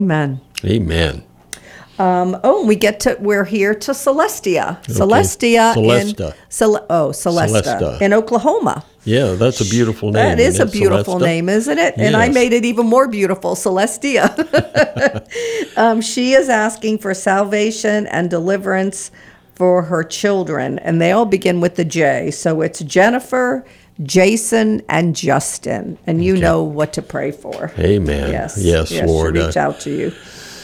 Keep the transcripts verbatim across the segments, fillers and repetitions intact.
Amen. Amen. Um, oh, we get to, we're here to Celestia. Okay. Celestia. Celesta. In, Cel- oh, Celesta, Celesta. in Oklahoma. Yeah, that's a beautiful name. That is a isn't it, beautiful Celesta? name, isn't it? And I Yes. made it even more beautiful, Celestia. um, she is asking for salvation and deliverance for her children, and they all begin with the J. So it's Jennifer, Jason, and Justin, and you Okay. know what to pray for. Amen. Yes, Yes, yes, Lord. She reach Uh, out to you.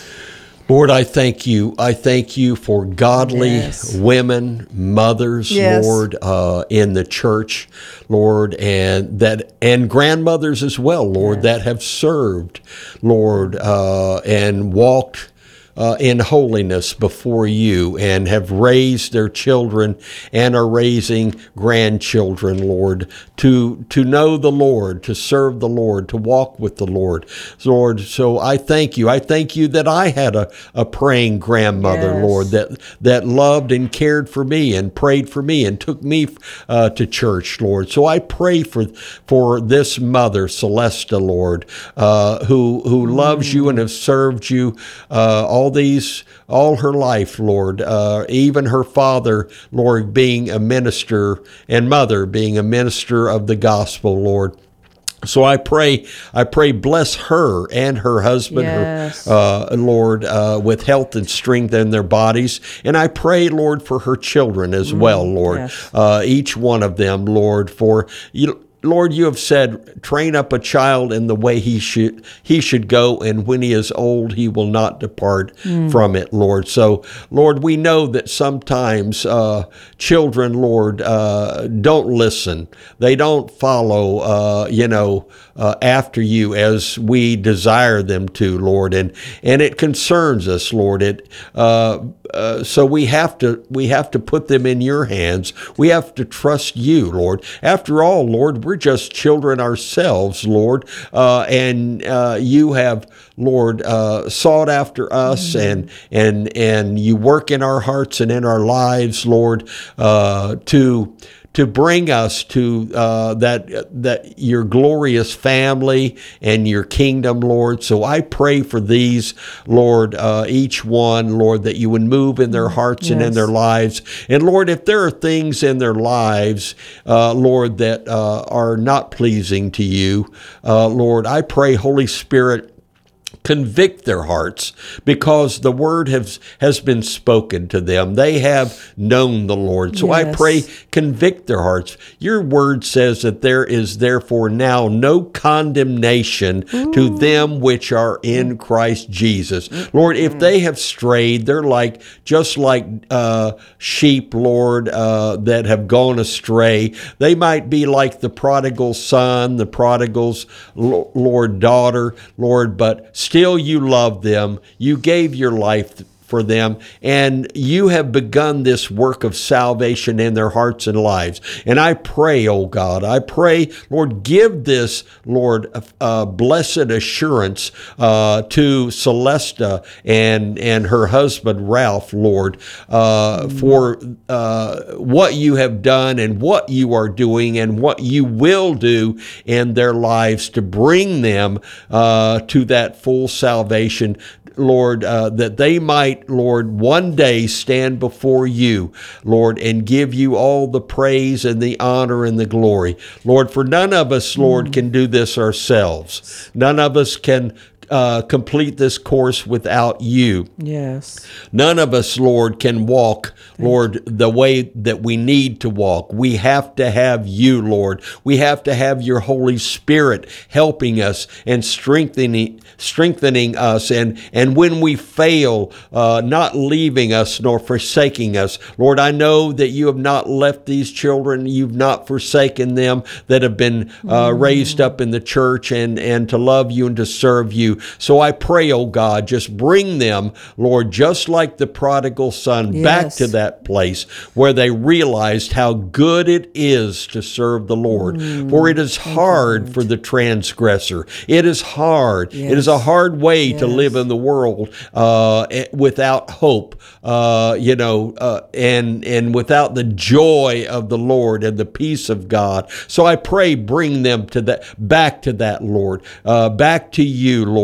Lord, I thank you. I thank you for godly Yes. women, mothers, Yes. Lord, uh, in the church, Lord, and that and grandmothers as well, Lord, Yes. that have served, Lord, uh, and walked Uh, in holiness before you, and have raised their children and are raising grandchildren, Lord, to to know the Lord, to serve the Lord, to walk with the Lord. Lord, so I thank you. I thank you that I had a, a praying grandmother, Yes. Lord, that that loved and cared for me and prayed for me and took me uh, to church, Lord. So I pray for for this mother, Celesta, Lord, uh, who who loves you and has served you uh, all these all her life, Lord, uh, even her father, Lord, being a minister, and mother being a minister of the gospel, Lord. So I pray, I pray, bless her and her husband, Yes. her, uh, Lord, uh, with health and strength in their bodies. And I pray, Lord, for her children as well, Lord, yes. uh, each one of them, Lord, for you. Lord, you have said, train up a child in the way he should he should go, and when he is old, he will not depart from it, Lord. So, Lord, we know that sometimes uh, children, Lord, uh, don't listen. They don't follow, uh, you know, uh, after you as we desire them to, Lord, and and it concerns us, Lord. It uh, uh, so we have to we have to put them in your hands. We have to trust you, Lord. After all, Lord, we're just children ourselves, Lord, uh, and uh, you have, Lord, uh, sought after us, mm-hmm. and and and you work in our hearts and in our lives, Lord, uh, to. to bring us to uh, that that your glorious family and your kingdom, Lord. So I pray for these, Lord, uh, each one, Lord, that you would move in their hearts, yes. and in their lives. And Lord, if there are things in their lives, uh, Lord, that uh, are not pleasing to you, uh, Lord, I pray, Holy Spirit, convict their hearts, because the word has has been spoken to them. They have known the Lord. So Yes. I pray, convict their hearts. Your word says that there is therefore now no condemnation Ooh. to them which are in Christ Jesus. Mm-hmm. Lord, if they have strayed, they're like just like uh, sheep, Lord, uh, that have gone astray. They might be like the prodigal son, the prodigal's Lord daughter, Lord, but still Still, you love them. You gave your life for them, and you have begun this work of salvation in their hearts and lives. And I pray, oh God, I pray, Lord, give this, Lord, uh, blessed assurance uh, to Celesta and and her husband Ralph, Lord, uh, for uh, what you have done and what you are doing and what you will do in their lives to bring them uh, to that full salvation, Lord, uh, that they might, Lord, one day stand before you, Lord, and give you all the praise and the honor and the glory. Lord, for none of us, Lord, mm. can do this ourselves. None of us can Uh, complete this course without you. Yes. None of us, Lord, can walk, Lord, the way that we need to walk. We have to have you, Lord. We have to have your Holy Spirit helping us and strengthening strengthening us. And, and when we fail, uh, not leaving us nor forsaking us. Lord, I know that you have not left these children. You've not forsaken them that have been uh, mm. raised up in the church and, and to love you and to serve you. So I pray, oh God, just bring them, Lord, just like the prodigal son, yes. back to that place where they realized how good it is to serve the Lord. Mm. For it is hard for the transgressor. It is hard. Yes. It is a hard way yes. to live in the world uh, without hope, uh, you know, uh, and, and without the joy of the Lord and the peace of God. So I pray, bring them to that, back to that, Lord, uh, back to you, Lord.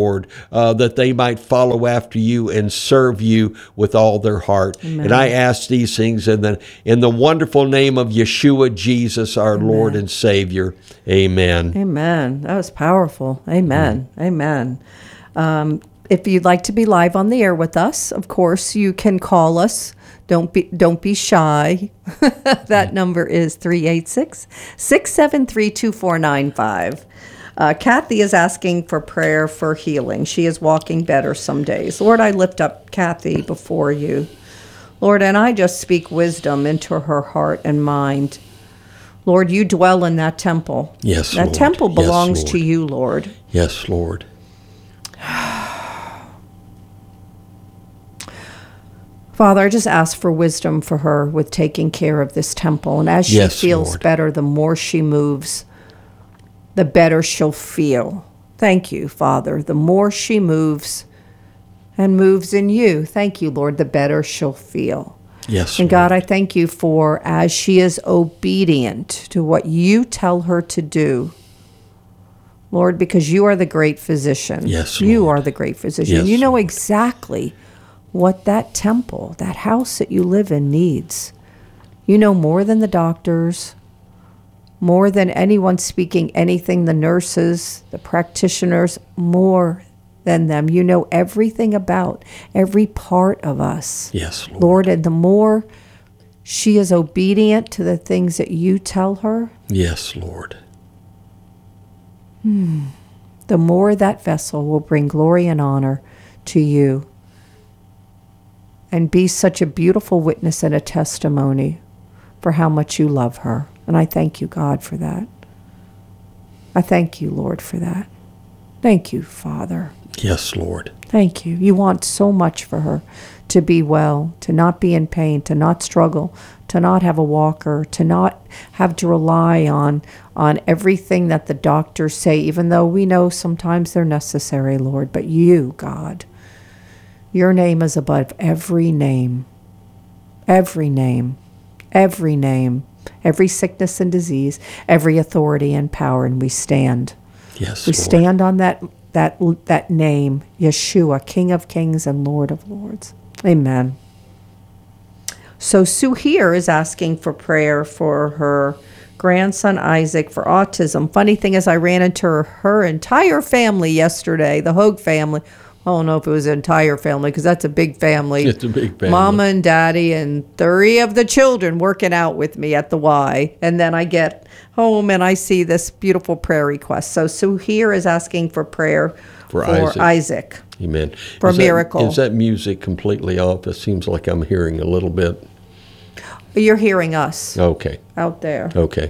Lord, uh, that they might follow after you and serve you with all their heart. Amen. And I ask these things in the, in the wonderful name of Yeshua, Jesus, our Amen. Lord and Savior. Amen. Amen. That was powerful. Amen. Mm. Amen. Um, if you'd like to be live on the air with us, of course, you can call us. Don't be don't be shy. That number is three eight six, six seven three, two four nine five. Uh, Kathy is asking for prayer for healing. She is walking better some days. Lord, I lift up Kathy before you. Lord, and I just speak wisdom into her heart and mind. Lord, you dwell in that temple. Yes, that Lord. temple belongs yes, to you, Lord. Yes, Lord. Father, I just ask for wisdom for her with taking care of this temple. And as she yes, feels Lord. better, the more she moves, the better she'll feel. Thank you, Father. The more she moves and moves in you, thank you, Lord, the better she'll feel. Yes, and Lord. God, I thank you for as she is obedient to what you tell her to do, Lord, because you are the great physician. Yes, you Lord. are the great physician. Yes, you know Lord. exactly what that temple, that house that you live in needs. You know more than the doctors, more than anyone speaking anything, the nurses, the practitioners, more than them. You know everything about every part of us. Yes, Lord. Lord, and the more she is obedient to the things that you tell her, yes, Lord. Hmm, the more that vessel will bring glory and honor to you and be such a beautiful witness and a testimony for how much you love her. And I thank you, God, for that. I thank you, Lord, for that. Thank you, Father. Yes, Lord. Thank you. You want so much for her to be well, to not be in pain, to not struggle, to not have a walker, to not have to rely on, on everything that the doctors say, even though we know sometimes they're necessary, Lord. But you, God, your name is above every name, every name, every name, every sickness and disease, every authority and power, and we stand. Yes, we Lord. stand on that that that name, Yeshua, King of Kings and Lord of Lords. Amen. So Sue here is asking for prayer for her grandson Isaac for autism. Funny thing is, I ran into her, her entire family yesterday, the Hogue family. I don't know if it was an entire family because that's a big family. It's a big family. Mama and Daddy and three of the children working out with me at the Y. And then I get home and I see this beautiful prayer request. So Sue here is asking for prayer for, for Isaac. Isaac. Amen. For is a miracle. That, is that music completely off? It seems like I'm hearing a little bit. You're hearing us. Okay. Out there. Okay.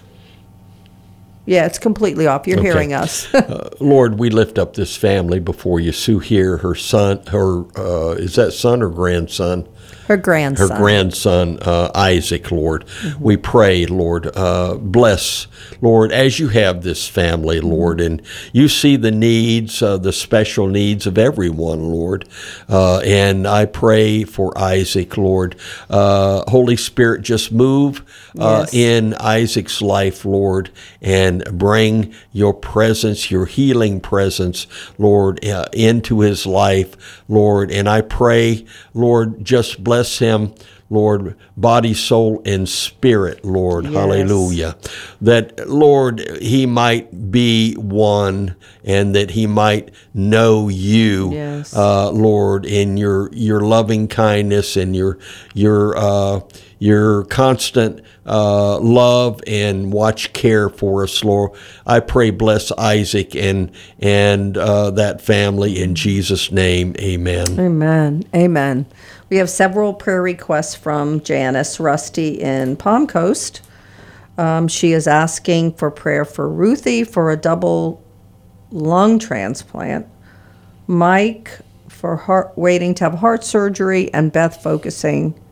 Yeah, it's completely off. You're okay. hearing us. uh, Lord, we lift up this family before you. Sue here, her son, her, uh, is that son or grandson? Her grandson. Her grandson, uh, Isaac, Lord. Mm-hmm. We pray, Lord, uh, bless, Lord, as you have this family, Lord, and you see the needs, uh, the special needs of everyone, Lord. Uh, and I pray for Isaac, Lord. Uh, Holy Spirit, just move uh, yes. in Isaac's life, Lord, and bring your presence, your healing presence, Lord, uh, into his life, Lord. And I pray, Lord, just bless Bless him, Lord, body, soul, and spirit, Lord. Yes. Hallelujah. That, Lord, he might be one and that he might know you, yes. uh, Lord, in your your loving kindness and your your uh, your constant uh, love and watch care for us, Lord. I pray bless Isaac and and uh, that family in Jesus' name. Amen. Amen. Amen. We have several prayer requests from Janice Rusty in Palm Coast. Um, she is asking for prayer for Ruthie for a double lung transplant, Mike for heart, waiting to have heart surgery, and Beth focusing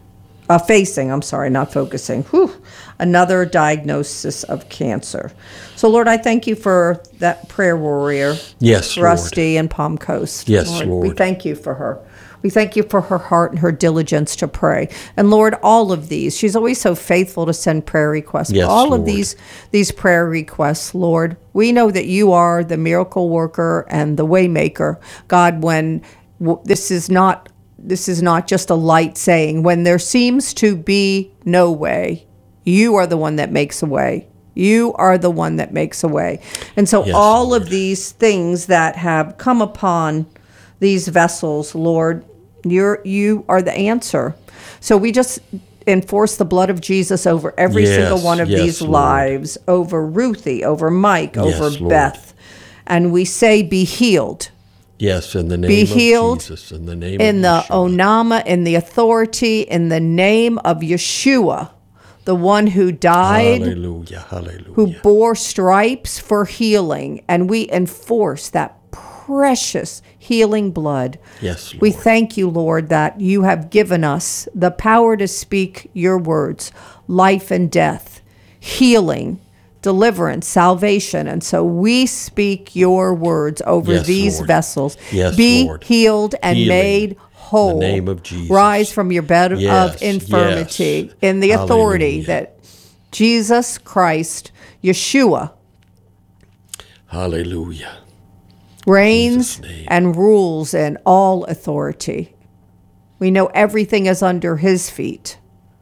uh, facing, I'm sorry, not focusing, whew, another diagnosis of cancer. So, Lord, I thank you for that prayer warrior, Yes, Lord. Rusty in Palm Coast. Yes, Lord. Lord. We thank you for her. We thank you for her heart and her diligence to pray. And Lord, all of these, she's always so faithful to send prayer requests. Yes, all Lord. of these these prayer requests, Lord, we know that you are the miracle worker and the way maker. God, when w- this is not this is not just a light saying, when there seems to be no way, you are the one that makes a way. You are the one that makes a way. And so Yes, all Lord. of these things that have come upon these vessels, Lord, You're, you are the answer. So we just enforce the blood of Jesus over every Yes, single one of yes, these Lord. lives, over Ruthie, over Mike, Yes, over Lord. Beth. And we say, be healed. Yes, in the name Be of healed Jesus, in the name In of the Yeshua. Onama, in the authority, in the name of Yeshua, the one who died, Hallelujah, hallelujah. who bore stripes for healing. And we enforce that precious healing blood. Yes, Lord. We thank you, Lord, that you have given us the power to speak your words, life and death, healing, deliverance, salvation. And so we speak your words over Yes, these Lord. vessels. Yes, Be Lord. healed and Healing. made whole. In the name of Jesus. Rise from your bed Yes, of infirmity yes. in the authority Hallelujah. that Jesus Christ, Yeshua, Hallelujah. reigns Jesus' name. and rules in all authority. We know everything is under his feet,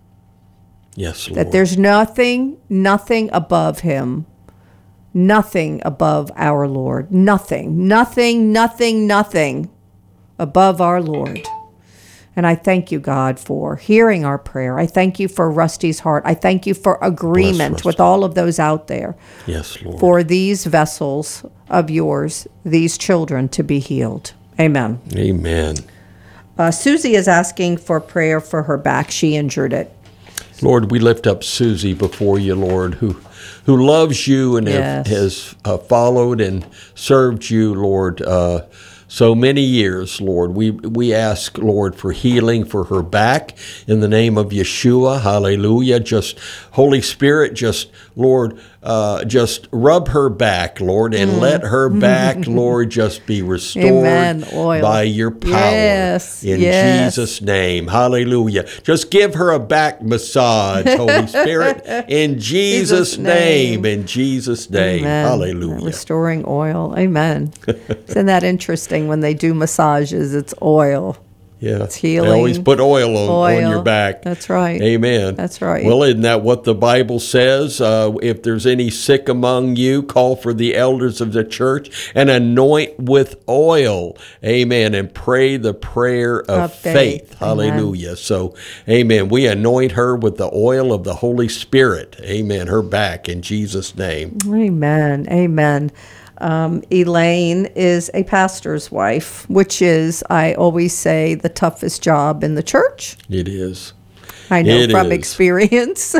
Yes, Lord. that there's nothing, nothing above him, nothing above our Lord, nothing, nothing, nothing, nothing above our Lord. And I thank you, God, for hearing our prayer. I thank you for Rusty's heart. I thank you for agreement Rusty. with all of those out there Yes, Lord. for these vessels of yours, these children, to be healed. Amen. Amen. Uh, Susie is asking for prayer for her back. She injured it. Lord, we lift up Susie before you, Lord, who who loves you and have, Yes. has uh, followed and served you, Lord, uh, so many years, Lord. We we ask, Lord, for healing for her back in the name of Yeshua. Hallelujah. Just, Holy Spirit, just, Lord, uh, just rub her back, Lord, and let her back, Lord, just be restored Amen. Oil. by your power. Yes, In yes. Jesus' name. Hallelujah. Just give her a back massage, Holy Spirit, in Jesus' Jesus' name. name. In Jesus' name. Amen. Hallelujah. Restoring oil. Amen. Isn't that interesting when they do massages? It's oil. Yeah. It's healing. They always put oil on, on Oil. your back. That's right. Amen. That's right. Well, isn't that what the Bible says? Uh, if there's any sick among you, call for the elders of the church and anoint with oil. Amen. And pray the prayer of, Of faith. faith. Hallelujah. So, amen. We anoint her with the oil of the Holy Spirit. Amen. Her back in Jesus' name. Amen. Amen. Um, Elaine is a pastor's wife, which is, I always say, the toughest job in the church. It is. I know It from is. experience.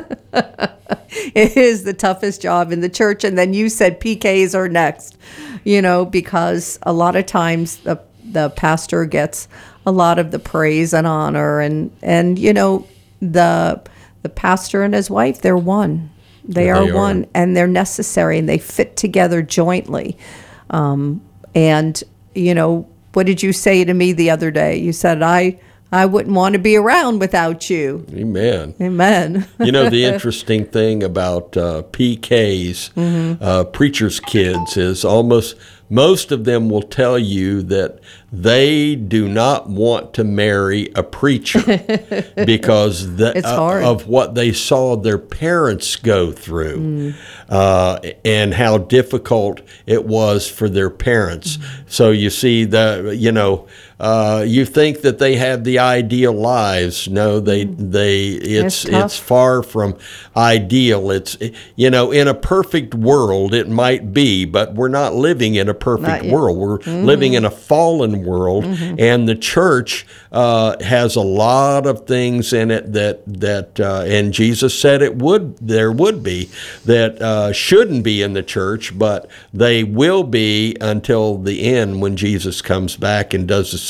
It is the toughest job in the church. And then you said P Ks are next, you know, because a lot of times the the pastor gets a lot of the praise and honor. And, and you know, the the pastor and his wife, they're one. They, Yeah, are they are. one, and they're necessary, and they fit together jointly. Um, and, you know, what did you say to me the other day? You said, I, I wouldn't want to be around without you. Amen. Amen. You know, the interesting thing about uh, P Ks, Mm-hmm. uh, preachers' kids, is almost most of them will tell you that they do not want to marry a preacher because the, It's uh, hard. of what they saw their parents go through Mm. uh, and how difficult it was for their parents. Mm-hmm. So you see, the you know, uh, you think that they have the ideal lives. No, they they it's It's tough. it's far from ideal. It's, you know, in a perfect world it might be, but we're not living in a perfect Not yet. world. We're living in a fallen world, and the church uh, has a lot of things in it that that uh, and Jesus said it would there would be that uh, shouldn't be in the church, but they will be until the end when Jesus comes back and does the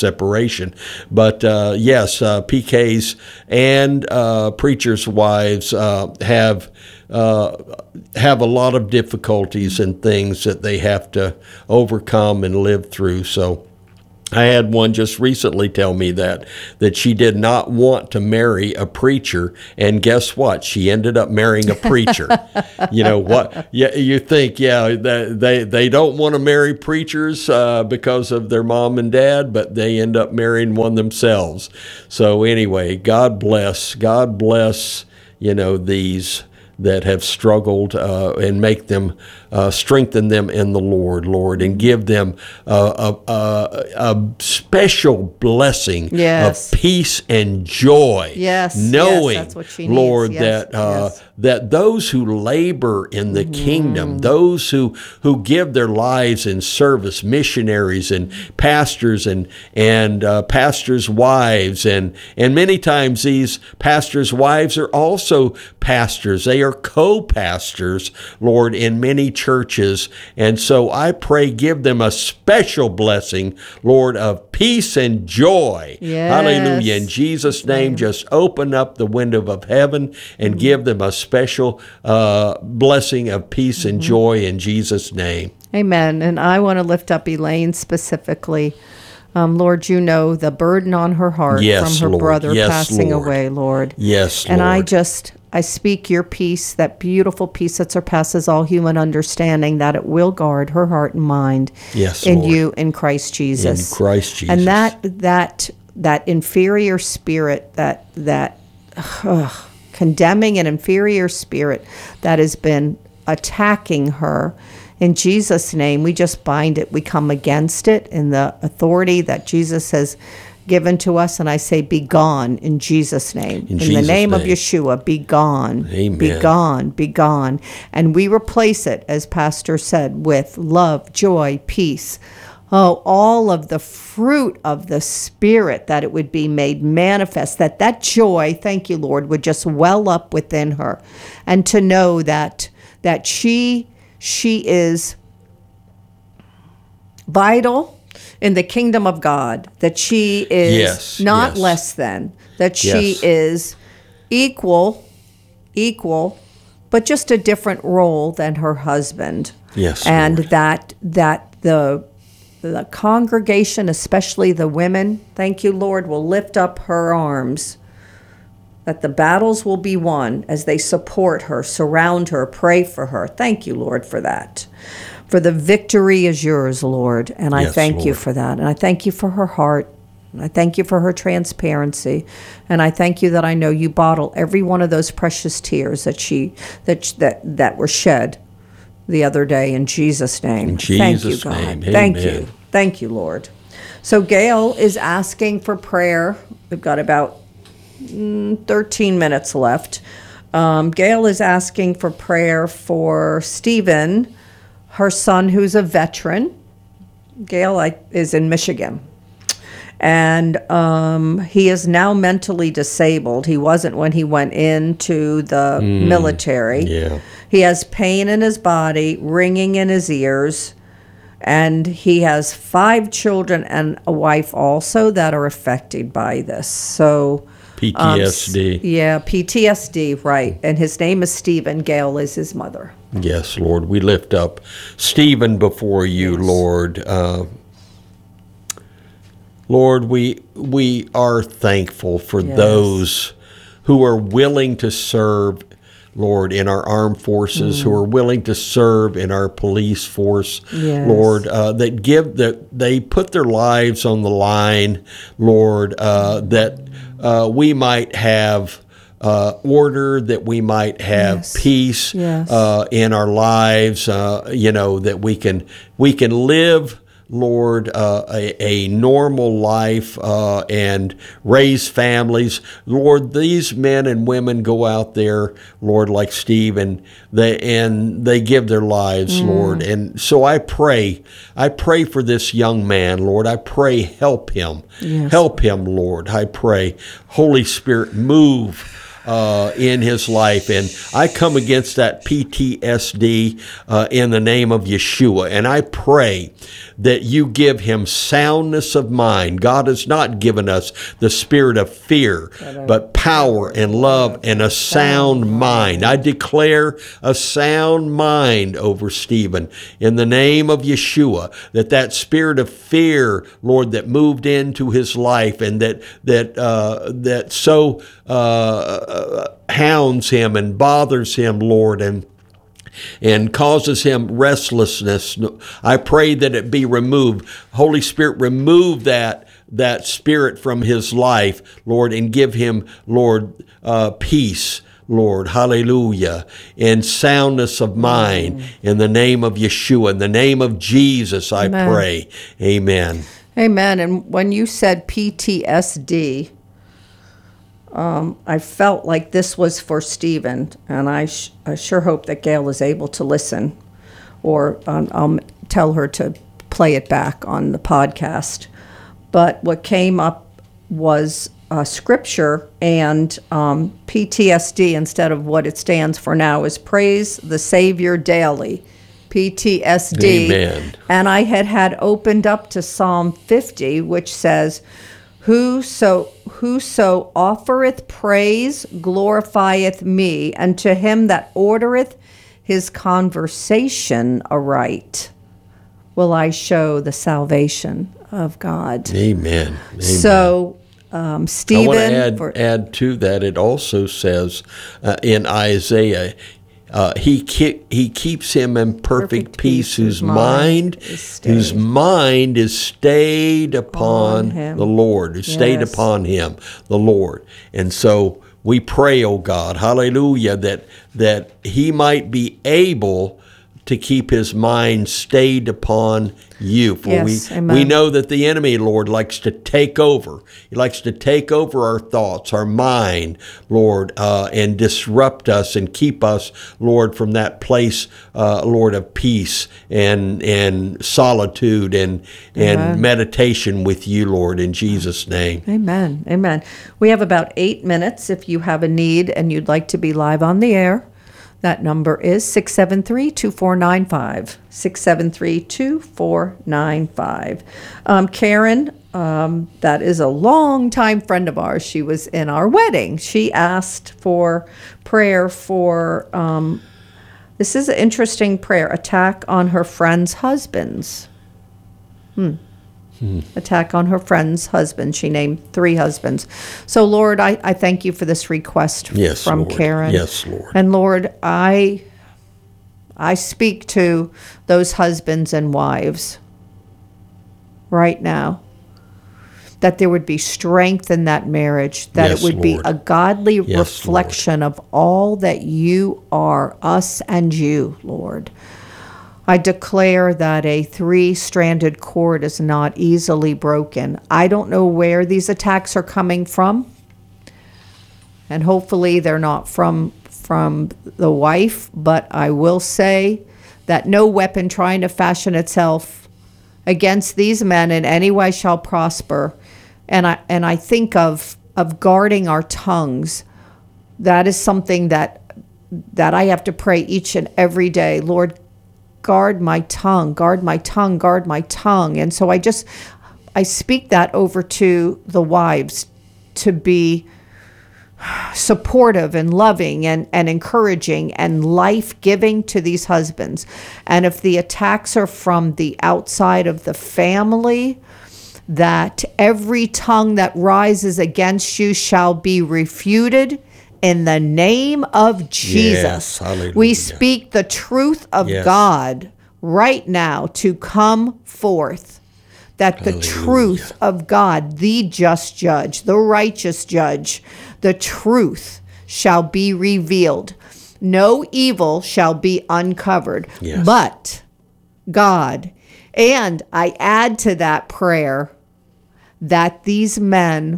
separation. But uh, yes, uh, P Ks and uh, preachers' wives uh, have uh, have a lot of difficulties and things that they have to overcome and live through. So I had one just recently tell me that, that she did not want to marry a preacher, and guess what? She ended up marrying a preacher. You know what? Yeah, you think, yeah, they they don't want to marry preachers uh, because of their mom and dad, but they end up marrying one themselves. So anyway, God bless, God bless, you know, these that have struggled uh, and make them uh, strengthen them in the Lord, Lord, and give them uh, a, a, a special blessing yes. of peace and joy. Yes, knowing, yes, that's what she Lord, needs. Yes, that uh, yes. that those who labor in the mm. kingdom, those who who give their lives in service, missionaries and pastors and and uh, pastors' wives, and and many times these pastors' wives are also pastors. They are co-pastors, Lord, in many churches. And so I pray, give them a special blessing, Lord, of peace and joy. Yes. Hallelujah. In Jesus' name, just open up the window of heaven and mm-hmm. give them a special uh, blessing of peace mm-hmm. and joy in Jesus' name. Amen. And I want to lift up Elaine specifically. Um, Lord, you know the burden on her heart yes, from her Lord. brother yes, passing Lord. away, Lord. Yes, and Lord. I just, I speak your peace, that beautiful peace that surpasses all human understanding, that it will guard her heart and mind yes, in Lord. you, in Christ Jesus. In Christ Jesus. And that that that inferior spirit, that that uh, condemning and inferior spirit that has been attacking her, in Jesus' name, we just bind it. We come against it in the authority that Jesus has given to us. And I say, be gone in Jesus' name. In, in Jesus the name, name of Yeshua, be gone. Amen. Be gone, be gone. And we replace it, as Pastor said, with love, joy, peace. Oh, all of the fruit of the Spirit, that it would be made manifest, that that joy, thank you, Lord, would just well up within her. And to know that that she... She is vital in the kingdom of God, that she is yes, not yes. less than, that she yes. is equal, equal, but just a different role than her husband. Yes, and Lord. that that the the congregation, especially the women, thank you, Lord, will lift up her arms, that the battles will be won as they support her, surround her, pray for her. Thank you, Lord, for that. For the victory is yours, Lord, and I yes, thank Lord. you for that. And I thank you for her heart. I thank you for her transparency. And I thank you that I know you bottle every one of those precious tears that she that that, that were shed the other day, in Jesus' name. In Jesus' thank you, God. name. Thank Amen. you. Thank you, Lord. So Gail is asking for prayer. We've got about thirteen minutes left. Um, Gail is asking for prayer for Stephen, her son, who's a veteran. Gail I, is in Michigan. And um, he is now mentally disabled. He wasn't when he went into the mm, military. Yeah. He has pain in his body, ringing in his ears. And he has five children and a wife also that are affected by this. So... P T S D. Um, yeah, P T S D, right. And his name is Stephen. Gail is his mother. Yes, Lord. We lift up Stephen before you, yes. Lord. Uh, Lord, we we are thankful for yes. those who are willing to serve, Lord, in our armed forces, mm. who are willing to serve in our police force, yes. Lord, uh, that give that they put their lives on the line, Lord, uh, that uh, we might have uh, order, that we might have yes. peace yes. Uh, in our lives, uh, you know, that we can we can live, Lord, uh, a, a normal life uh, and raise families. Lord, these men and women go out there, Lord, like Steve, and they and they give their lives, mm. Lord. And so I pray, I pray for this young man, Lord. I pray, help him. Yes. Help him, Lord. I pray, Holy Spirit, move Uh, in his life. And I come against that P T S D uh, in the name of Yeshua. And I pray that you give him soundness of mind. God has not given us the spirit of fear, but power and love and a sound mind. I declare a sound mind over Stephen in the name of Yeshua, that that spirit of fear, Lord, that moved into his life and that that uh, that so uh, hounds him and bothers him, Lord, and and causes him restlessness. I pray that it be removed. Holy Spirit, remove that that spirit from his life, Lord, and give him, Lord, uh, peace, Lord, hallelujah, and soundness of mind. Mm. In the name of Yeshua, in the name of Jesus, I Amen. Pray. Amen. Amen. And when you said P T S D, Um, I felt like this was for Stephen, and I, sh- I sure hope that Gail is able to listen, or um, I'll tell her to play it back on the podcast. But what came up was uh, scripture, and um, P T S D, instead of what it stands for now, is Praise the Savior Daily, P T S D. Amen. And I had had opened up to Psalm fifty, which says, Whoso, whoso offereth praise glorifieth me, and to him that ordereth his conversation aright will I show the salvation of God. Amen. Amen. So, um, Stephen... I want to add, for, add to that, it also says uh, in Isaiah, Uh, he keep, he keeps him in perfect, perfect peace, whose mind, whose mind is stayed upon the Lord, who's yes. stayed upon him, the Lord. And so we pray, oh God, hallelujah, that that he might be able to keep his mind stayed upon you. For yes, we, amen. we know that the enemy, Lord, likes to take over. He likes to take over our thoughts, our mind, Lord, uh, and disrupt us and keep us, Lord, from that place, uh, Lord, of peace and and solitude and, and amen. meditation with you, Lord, in Jesus' name. Amen. Amen. We have about eight minutes if you have a need and you'd like to be live on the air. That number is six seven three, two four nine five, six seven three, two four nine five. Um, Karen, um, that is a longtime friend of ours. She was in our wedding. She asked for prayer for, um, this is an interesting prayer, attack on her friend's husbands. Hmm. Hmm. Attack on her friend's husband. She named three husbands. So, Lord, I, I thank you for this request yes, from Lord. Karen. Yes, Lord. And, Lord, I I speak to those husbands and wives right now, that there would be strength in that marriage, that yes, it would Lord. be a godly yes, reflection Lord. of all that you are, us and you, Lord. I declare that a three-stranded cord is not easily broken. I don't know where these attacks are coming from, and hopefully they're not from from the wife, but I will say that no weapon trying to fashion itself against these men in any way shall prosper. And I and I think of of guarding our tongues. That is something that that I have to pray each and every day. Lord, guard my tongue, guard my tongue, guard my tongue. And so I just, I speak that over to the wives to be supportive and loving and, and encouraging and life-giving to these husbands. And if the attacks are from the outside of the family, that every tongue that rises against you shall be refuted in the name of Jesus. Yes, we speak the truth of yes. God right now to come forth, that the hallelujah. Truth of God, the just judge, the righteous judge, the truth shall be revealed. No evil shall be uncovered, yes. but God. And I add to that prayer that these men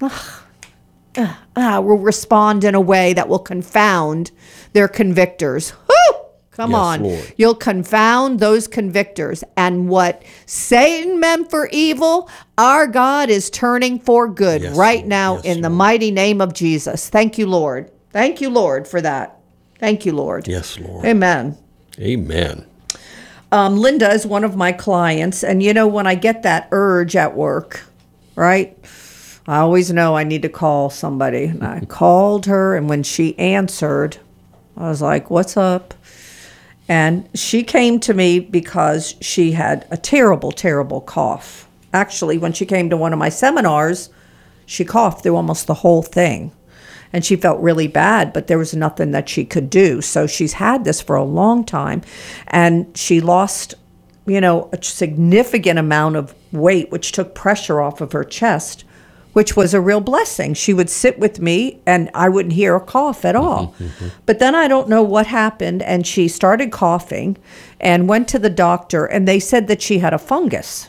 Uh, uh, will respond in a way that will confound their convictors. Woo! Come yes, on. Lord. You'll confound those convictors. And what Satan meant for evil, our God is turning for good yes, right now yes, in the Lord. Mighty name of Jesus. Thank you, Lord. Thank you, Lord, for that. Thank you, Lord. Yes, Lord. Amen. Amen. um, Linda is one of my clients. And, you know, when I get that urge at work, right, I always know I need to call somebody. And I called her, and when she answered, I was like, what's up? And she came to me because she had a terrible, terrible cough. Actually, when she came to one of my seminars, she coughed through almost the whole thing. And she felt really bad, but there was nothing that she could do. So she's had this for a long time. And she lost, you know, a significant amount of weight, which took pressure off of her chest, which was a real blessing. She would sit with me and I wouldn't hear a cough at all. Mm-hmm. But then I don't know what happened, and she started coughing and went to the doctor, and they said that she had a fungus.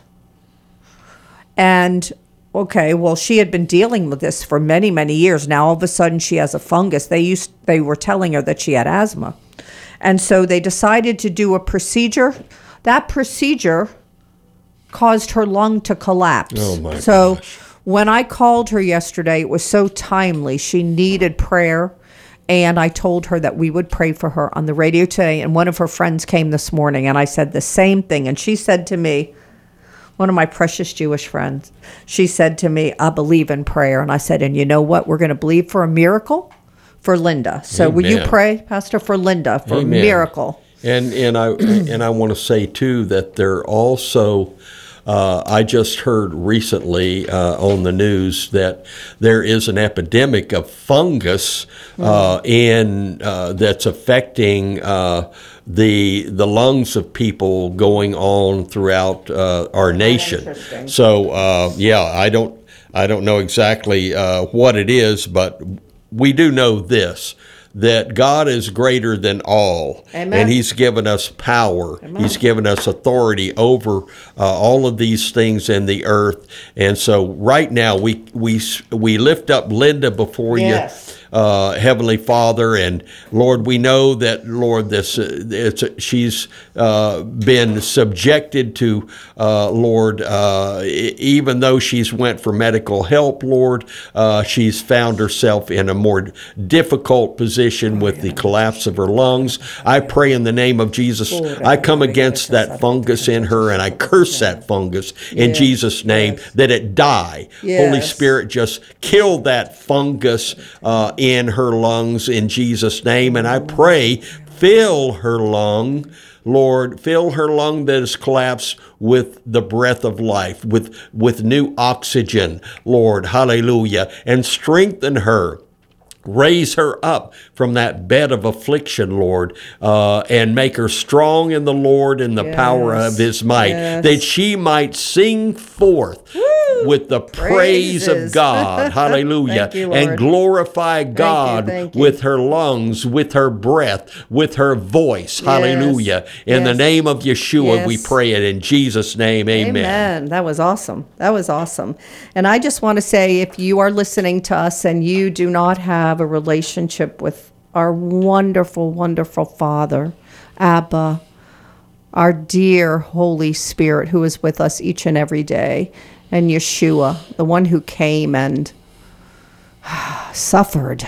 And okay, well, she had been dealing with this for many, many years. Now, all of a sudden, she has a fungus. They used, they were telling her that she had asthma. And so they decided to do a procedure. That procedure caused her lung to collapse. Oh, my so gosh. When I called her yesterday, it was so timely. She needed prayer. And I told her that we would pray for her on the radio today. And one of her friends came this morning, and I said the same thing. And she said to me, one of my precious Jewish friends, she said to me, I believe in prayer. And I said, and you know what? We're going to believe for a miracle for Linda. So Amen. Will you pray, Pastor, for Linda, for Amen. a miracle? And and I and I want to say too that there also, uh, I just heard recently uh, on the news that there is an epidemic of fungus uh, mm. in uh, that's affecting uh, the the lungs of people going on throughout uh, our nation. So uh, yeah, I don't I don't know exactly uh, what it is, but we do know this, that God is greater than all. Amen. And He's given us power. Amen. He's given us authority over uh, all of these things in the earth. And so right now we we we lift up Linda before yes. you. Uh, Heavenly Father, and Lord, we know that, Lord, this uh, it's she's uh, been subjected to, uh, Lord, uh, even though she's went for medical help, Lord, uh, she's found herself in a more difficult position with the collapse of her lungs. I pray in the name of Jesus, I come against that fungus in her, and I curse that fungus in yes. Jesus' name, yes. that it die. Yes. Holy Spirit, just kill that fungus uh, in her lungs in Jesus' name. And I pray, fill her lung, Lord, fill her lung that is collapsed with the breath of life, with, with new oxygen, Lord, hallelujah, and strengthen her. Raise her up from that bed of affliction, Lord, uh, and make her strong in the Lord and the yes. power of His might, yes. that she might sing forth Woo! With the praise Praises. Of God, hallelujah, you, and glorify God thank you, thank you. With her lungs, with her breath, with her voice, yes. hallelujah. In yes. the name of Yeshua, yes. we pray it in Jesus' name, amen. Amen. That was awesome. That was awesome. And I just want to say, if you are listening to us and you do not have a relationship with our wonderful, wonderful Father, Abba, our dear Holy Spirit who is with us each and every day, and Yeshua, the one who came and suffered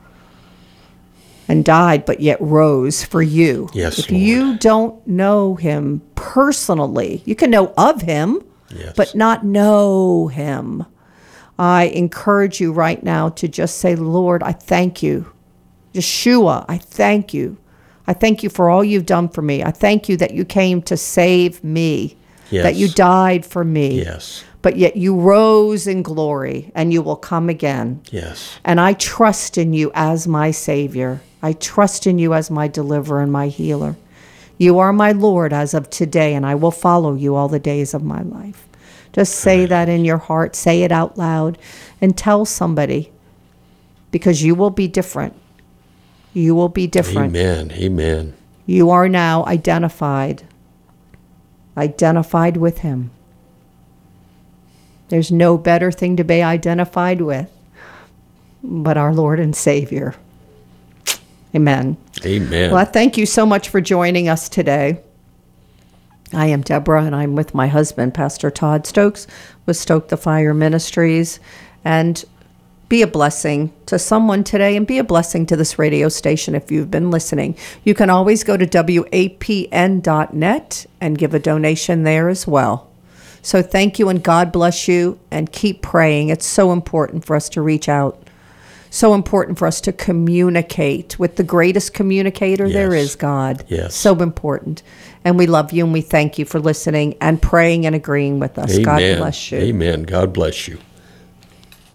and died, but yet rose for you. Yes, if Lord. You don't know Him personally, you can know of Him, yes. but not know Him. I encourage you right now to just say, Lord, I thank you. Yeshua, I thank you. I thank you for all you've done for me. I thank you that you came to save me, yes. that you died for me. Yes. But yet you rose in glory, and you will come again. Yes. And I trust in you as my Savior. I trust in you as my deliverer and my healer. You are my Lord as of today, and I will follow you all the days of my life. Just say Amen. That in your heart. Say it out loud and tell somebody, because you will be different. You will be different. Amen. Amen. You are now identified, identified with Him. There's no better thing to be identified with but our Lord and Savior. Amen. Amen. Well, I thank you so much for joining us today. I am Deborah, and I'm with my husband, Pastor Todd Stokes, with Stoke the Fire Ministries. And be a blessing to someone today and be a blessing to this radio station if you've been listening. You can always go to W A P N dot net and give a donation there as well. So thank you and God bless you, and keep praying. It's so important for us to reach out. So important for us to communicate with the greatest communicator Yes. there is, God. Yes. So important. And we love you and we thank you for listening and praying and agreeing with us. Amen. God bless you. Amen. God bless you.